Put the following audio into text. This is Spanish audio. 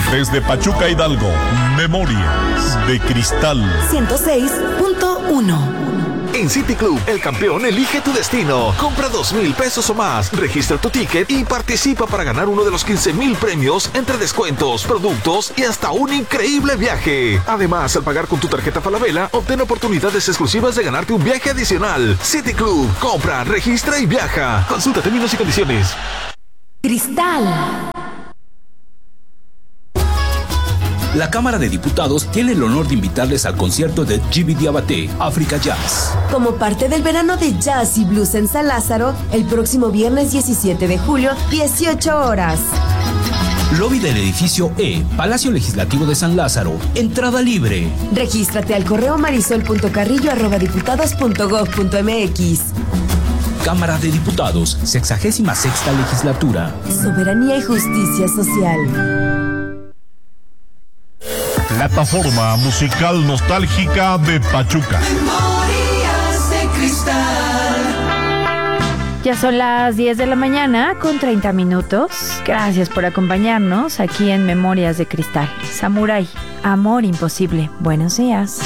Desde Pachuca, Hidalgo, Memorias de Cristal 106.1. En City Club, el campeón elige tu destino. Compra 2,000 pesos o más, registra tu ticket y participa para ganar uno de los 15,000 premios entre descuentos, productos y hasta un increíble viaje. Además, al pagar con tu tarjeta Falabella, obtén oportunidades exclusivas de ganarte un viaje adicional. City Club, compra, registra y viaja. Consulta términos y condiciones. Cristal. La Cámara de Diputados tiene el honor de invitarles al concierto de Djiby Diabaté, África Jazz. Como parte del verano de jazz y blues en San Lázaro, el próximo viernes 17 de julio, 18 horas. Lobby del edificio E, Palacio Legislativo de San Lázaro. Entrada libre. Regístrate al correo marisol.carrillo@diputados.gov.mx. Cámara de Diputados, 66ª legislatura. Soberanía y justicia social. Plataforma musical nostálgica de Pachuca. Memorias de Cristal. Ya son las 10 de la mañana con 30 minutos. Gracias por acompañarnos aquí en Memorias de Cristal. Samurai, amor imposible. Buenos días.